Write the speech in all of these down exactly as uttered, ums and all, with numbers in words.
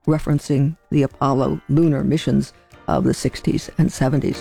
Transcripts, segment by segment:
referencing the Apollo lunar missions of the sixties and seventies.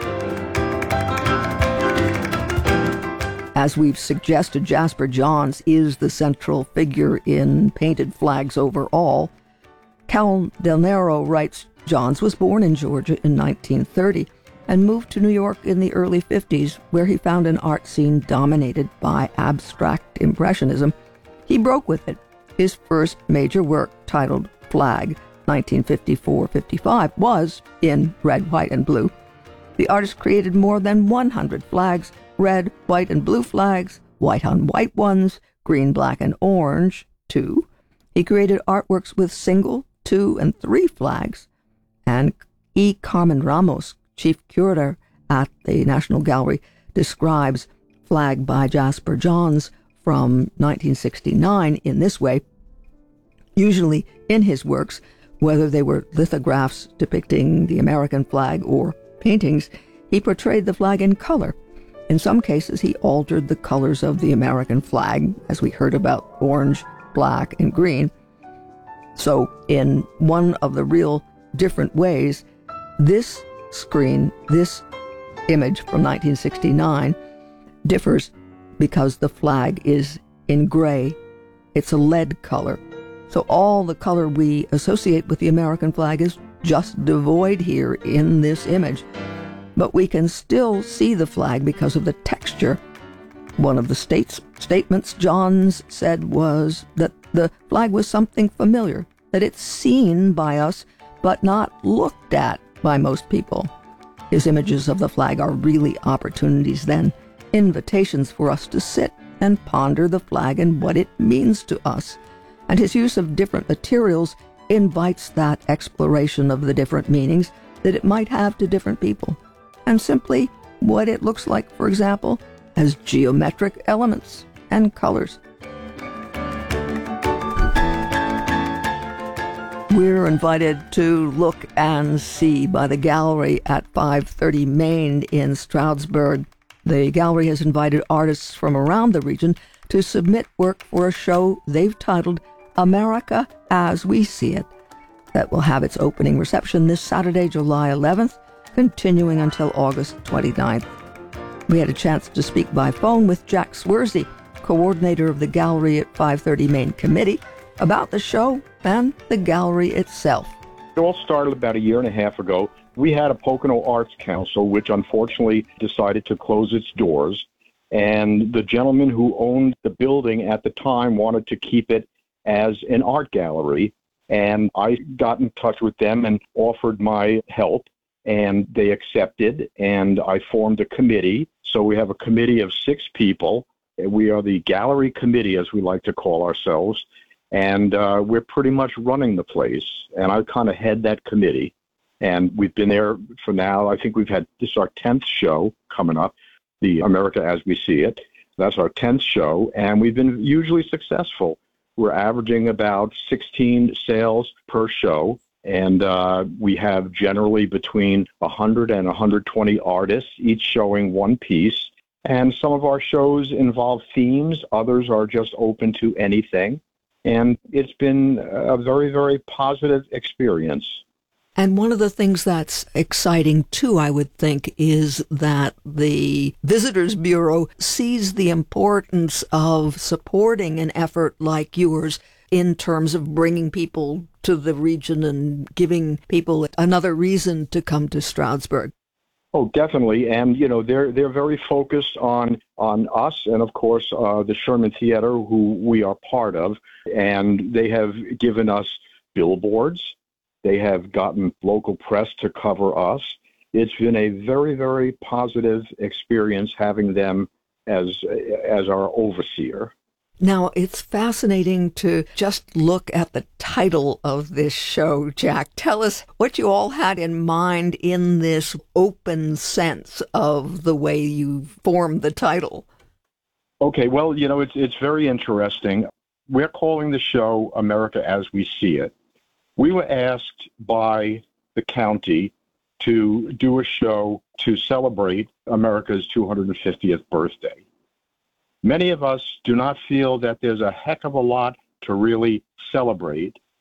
As we've suggested, Jasper Johns is the central figure in painted flags overall. Cal Del Nero writes, Johns was born in Georgia in nineteen thirty and moved to New York in the early fifties, where he found an art scene dominated by abstract impressionism. He broke with it. His first major work, titled Flag, nineteen fifty-four fifty-five, was in red, white, and blue. The artist created more than one hundred flags, red, white, and blue flags, white on white ones, green, black, and orange, two. He created artworks with single, two, and three flags. And E. Carmen Ramos, chief curator at the National Gallery, describes Flag by Jasper Johns from nineteen sixty-nine in this way. Usually in his works, whether they were lithographs depicting the American flag or paintings, he portrayed the flag in color. In some cases, he altered the colors of the American flag, as we heard about orange, black, and green. So in one of the real different ways, this screen, this image from nineteen sixty-nine, differs because the flag is in gray. It's a lead color. So all the color we associate with the American flag is just devoid here in this image. But we can still see the flag because of the texture. One of the states, statements Johns said was that the flag was something familiar, that it's seen by us, but not looked at by most people. His images of the flag are really opportunities then, invitations for us to sit and ponder the flag and what it means to us. And his use of different materials invites that exploration of the different meanings that it might have to different people, and simply what it looks like, for example, as geometric elements and colors. We're invited to look and see by the gallery at five thirty Main in Stroudsburg. The gallery has invited artists from around the region to submit work for a show they've titled America as We See It, that will have its opening reception this Saturday, July eleventh, continuing until August twenty-ninth. We had a chance to speak by phone with Jack Swersey, coordinator of the gallery at five thirty Main Committee, about the show and the gallery itself. It all started about a year and a half ago. We had a Pocono Arts Council, which unfortunately decided to close its doors. And the gentleman who owned the building at the time wanted to keep it as an art gallery. And I got in touch with them and offered my help, and they accepted, and I formed a committee. So we have a committee of six people. We are the gallery committee, as we like to call ourselves, and uh, we're pretty much running the place. And I kind of head that committee, and we've been there for now. I think we've had, this is our tenth show coming up, the America as We See It. That's our tenth show, and we've been usually successful. We're averaging about sixteen sales per show, and uh, we have generally between one hundred and one hundred twenty artists, each showing one piece. And some of our shows involve themes. Others are just open to anything. And it's been a very, very positive experience. And one of the things that's exciting, too, I would think, is that the Visitors Bureau sees the importance of supporting an effort like yours in terms of bringing people to the region and giving people another reason to come to Stroudsburg. Oh, definitely. And, you know, they're they're very focused on on us and, of course, uh, the Sherman Theater, who we are part of. And they have given us billboards. They have gotten local press to cover us. It's been a very, very positive experience having them as as our overseer. Now, it's fascinating to just look at the title of this show, Jack. Tell us what you all had in mind in this open sense of the way you formed the title. Okay, well, you know, it's it's very interesting. We're calling the show America as We See It. We were asked by the county to do a show to celebrate America's two hundred fiftieth birthday. Many of us do not feel that there's a heck of a lot to really celebrate,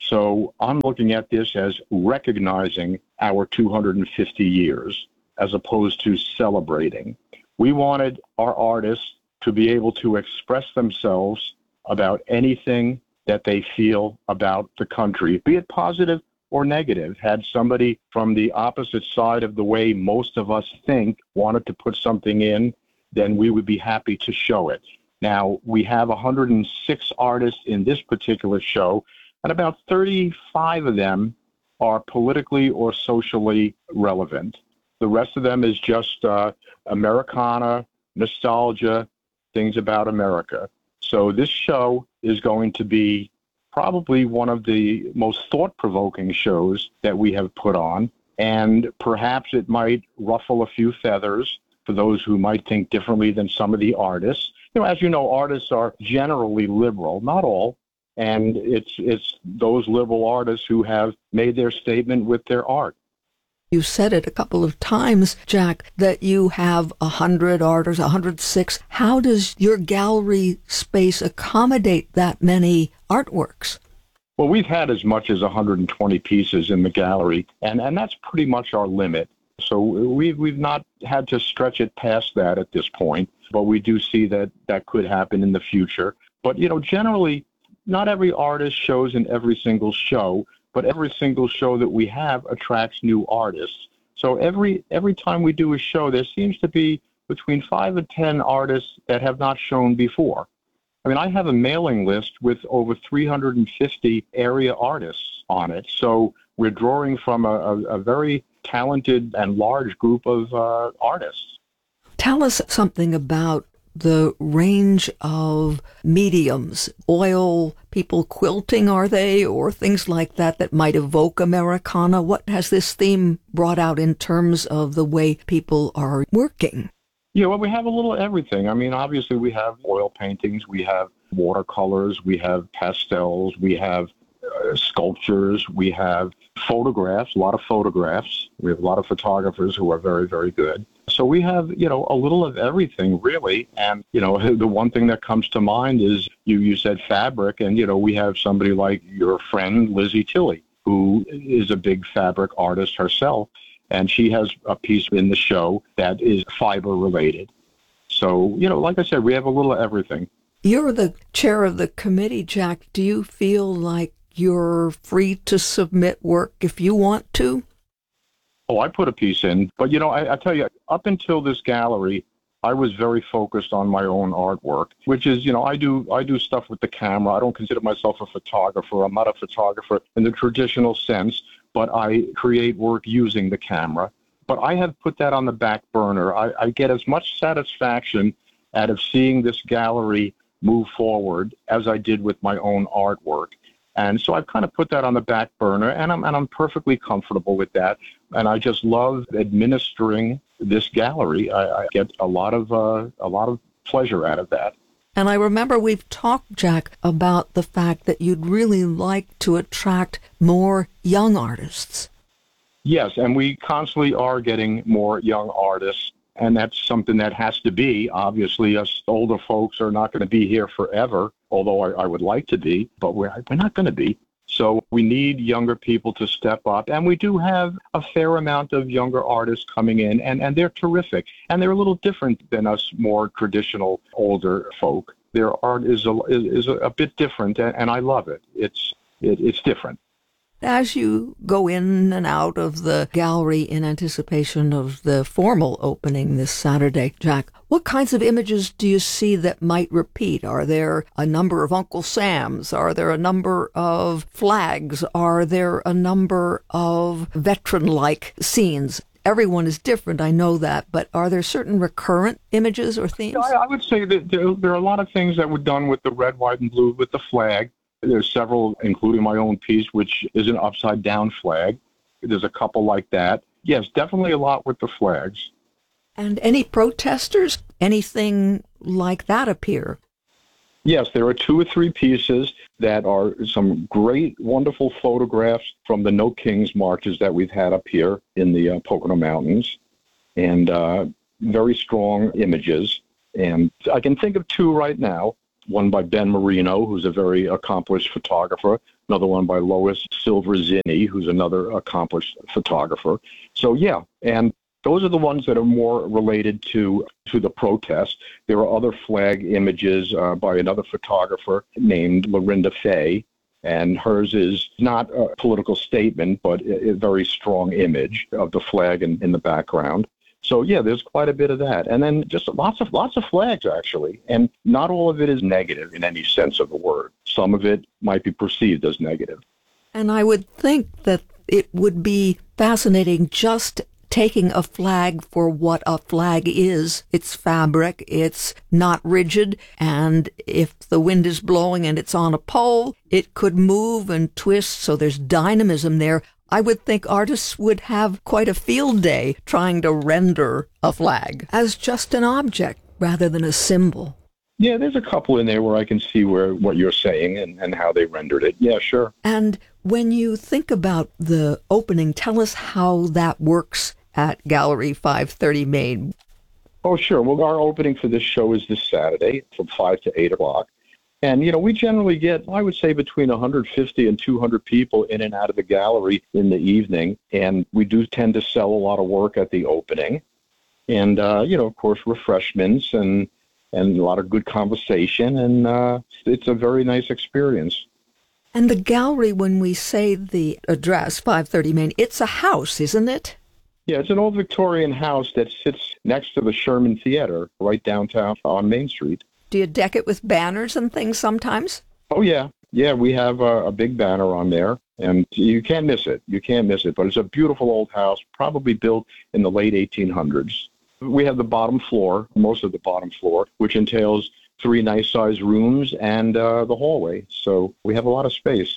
So I'm looking at this as recognizing our two hundred fifty years as opposed to celebrating. We wanted our artists to be able to express themselves about anything that they feel about the country, be it positive or negative. Had somebody from the opposite side of the way most of us think wanted to put something in, then we would be happy to show it. Now, we have one hundred six artists in this particular show, and about thirty-five of them are politically or socially relevant. The rest of them is just uh, Americana, nostalgia, things about America. So this show is going to be probably one of the most thought-provoking shows that we have put on, and perhaps it might ruffle a few feathers for those who might think differently than some of the artists. You know, as you know, artists are generally liberal, not all, and it's it's those liberal artists who have made their statement with their art. You said it a couple of times, Jack, that you have one hundred artists, one hundred six. How does your gallery space accommodate that many artworks? Well, we've had as much as one hundred twenty pieces in the gallery, and, and that's pretty much our limit. So we've, we've not had to stretch it past that at this point, but we do see that that could happen in the future. But, you know, generally, not every artist shows in every single show, but every single show that we have attracts new artists. So every every time we do a show, there seems to be between five and ten artists that have not shown before. I mean, I have a mailing list with over three hundred fifty area artists on it. So we're drawing from a, a, a very talented and large group of uh, artists. Tell us something about the range of mediums, oil, people quilting, are they, or things like that that might evoke Americana? What has this theme brought out in terms of the way people are working? Yeah, well, we have a little everything. I mean, obviously we have oil paintings, we have watercolors, we have pastels, we have uh, sculptures, we have photographs, a lot of photographs. We have a lot of photographers who are very, very good. So we have, you know, a little of everything, really. And, you know, the one thing that comes to mind is you, you said fabric, and, you know, we have somebody like your friend Lizzie Tilley, who is a big fabric artist herself, and she has a piece in the show that is fiber related. So, you know, like I said, we have a little of everything. You're the chair of the committee, Jack. Do you feel like you're free to submit work if you want to? Oh, I put a piece in. But, you know, I, I tell you, up until this gallery, I was very focused on my own artwork, which is, you know, I do I do stuff with the camera. I don't consider myself a photographer. I'm not a photographer in the traditional sense, but I create work using the camera. But I have put that on the back burner. I, I get as much satisfaction out of seeing this gallery move forward as I did with my own artwork. And so I've kind of put that on the back burner, and I'm and I'm perfectly comfortable with that. And I just love administering this gallery. I, I get a lot of uh, a lot of pleasure out of that. And I remember we've talked, Jack, about the fact that you'd really like to attract more young artists. Yes, and we constantly are getting more young artists, and that's something that has to be. Obviously, us older folks are not going to be here forever, although I, I would like to be, but we're, we're not going to be. So we need younger people to step up, and we do have a fair amount of younger artists coming in, and, and they're terrific. And they're a little different than us more traditional older folk. Their art is a, is a bit different, and, and I love it. It's it, it's different. As you go in and out of the gallery in anticipation of the formal opening this Saturday, Jack, what kinds of images do you see that might repeat? Are there a number of Uncle Sams? Are there a number of flags? Are there a number of veteran-like scenes? Everyone is different, I know that, but are there certain recurrent images or themes? I, I would say that there, there are a lot of things that were done with the red, white, and blue with the flag. There's several, including my own piece, which is an upside-down flag. There's a couple like that. Yes, definitely a lot with the flags. And any protesters? Anything like that appear? Yes, there are two or three pieces that are some great, wonderful photographs from the No Kings marches that we've had up here in the uh, Pocono Mountains, and uh, very strong images. And I can think of two right now. one by Ben Marino, who's a very accomplished photographer, another one by Lois Silverzini, who's another accomplished photographer. So, yeah, and those are the ones that are more related to, to the protest. There are other flag images uh, by another photographer named Lorinda Fay, and hers is not a political statement, but a, a very strong image of the flag in, in the background. So, yeah, there's quite a bit of that. And then just lots of lots of flags, actually. And not all of it is negative in any sense of the word. Some of it might be perceived as negative. And I would think that it would be fascinating just taking a flag for what a flag is. It's fabric, it's not rigid, and if the wind is blowing and it's on a pole, it could move and twist, so there's dynamism there. I would think artists would have quite a field day trying to render a flag as just an object rather than a symbol. Yeah, there's a couple in there where I can see where what you're saying and, and how they rendered it. Yeah, sure. And when you think about the opening, tell us how that works at Gallery five thirty Main. Oh, sure. Well, our opening for this show is this Saturday from five to eight o'clock. And, you know, we generally get, I would say, between one hundred fifty and two hundred people in and out of the gallery in the evening. And we do tend to sell a lot of work at the opening. And, uh, you know, of course, refreshments and, and a lot of good conversation. And uh, it's a very nice experience. And the gallery, when we say the address, five thirty Main, it's a house, isn't it? Yeah, it's an old Victorian house that sits next to the Sherman Theater right downtown on Main Street. Do you deck it with banners and things sometimes? Oh, yeah. Yeah, we have a, a big banner on there, and you can't miss it. You can't miss it. But it's a beautiful old house, probably built in the late eighteen hundreds. We have the bottom floor, most of the bottom floor, which entails three nice-sized rooms and uh, the hallway. So we have a lot of space.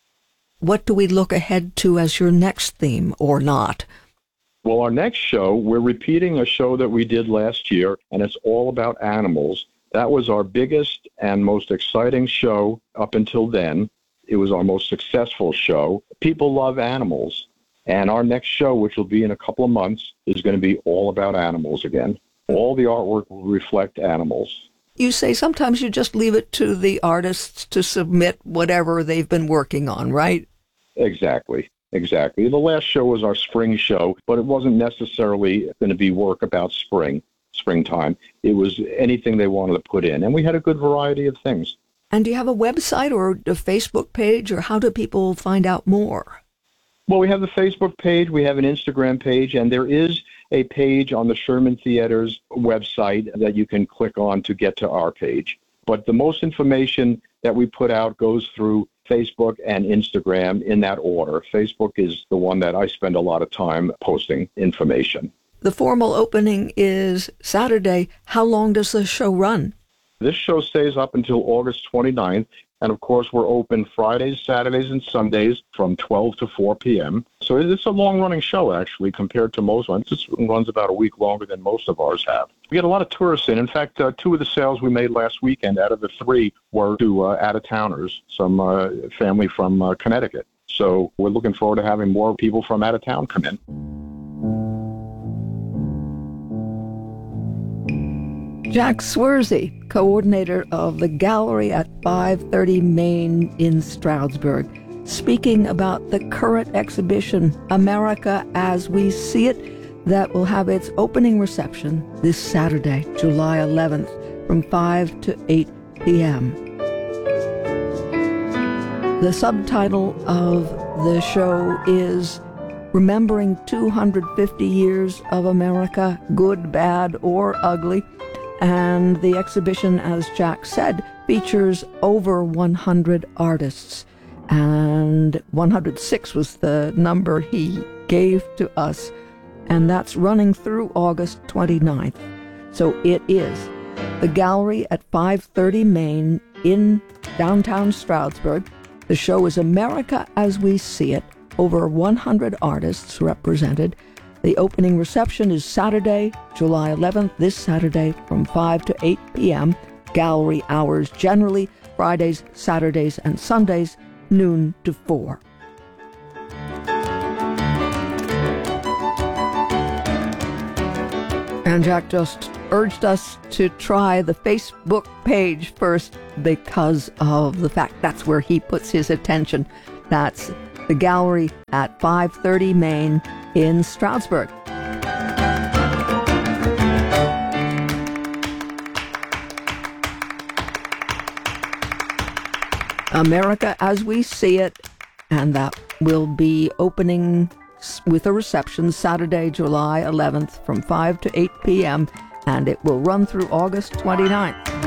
What do we look ahead to as your next theme, or not? Well, our next show, we're repeating a show that we did last year, and it's all about animals. That was our biggest and most exciting show up until then. It was our most successful show. People love animals. And our next show, which will be in a couple of months, is going to be all about animals again. All the artwork will reflect animals. You say sometimes you just leave it to the artists to submit whatever they've been working on, right? Exactly. Exactly. The last show was our spring show, but it wasn't necessarily going to be work about spring, springtime. It was anything they wanted to put in, and we had a good variety of things. And do you have a website or a Facebook page, or how do people find out more? Well, we have the Facebook page, we have an Instagram page, and there is a page on the Sherman Theater's website that you can click on to get to our page. But the most information that we put out goes through Facebook and Instagram in that order. Facebook is the one that I spend a lot of time posting information. The formal opening is Saturday. How long does the show run? This show stays up until August twenty-ninth. And, of course, we're open Fridays, Saturdays, and Sundays from twelve to four p.m. So it's a long-running show, actually, compared to most ones. It runs about a week longer than most of ours have. We get a lot of tourists in. In fact, uh, two of the sales we made last weekend out of the three were to uh, out-of-towners, some uh, family from uh, Connecticut. So we're looking forward to having more people from out of town come in. Jack Swersey, coordinator of the gallery at five thirty Main in Stroudsburg, speaking about the current exhibition, America as We See It, that will have its opening reception this Saturday, July eleventh, from five to eight p.m. The subtitle of the show is Remembering two hundred fifty Years of America, Good, Bad, or Ugly. And the exhibition, as Jack said, features over one hundred artists. And one hundred six was the number he gave to us. And that's running through August twenty-ninth. So it is the gallery at five thirty Main in downtown Stroudsburg. The show is America as We See It. Over one hundred artists represented. The opening reception is Saturday, July eleventh, this Saturday from five to eight p.m. Gallery hours generally, Fridays, Saturdays, and Sundays, noon to four. And Jack just urged us to try the Facebook page first because of the fact that's where he puts his attention. That's the gallery at five thirty Main in Stroudsburg. America as We See It, and that will be opening with a reception Saturday, July eleventh from five to eight p.m., and it will run through August twenty-ninth.